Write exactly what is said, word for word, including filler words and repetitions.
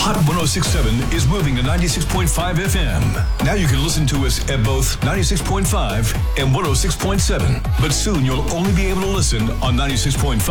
Hot one oh six point seven is moving to ninety-six point five F M. Now you can listen to us at both ninety-six point five and one oh six point seven. But soon you'll only be able to listen on ninety-six point five.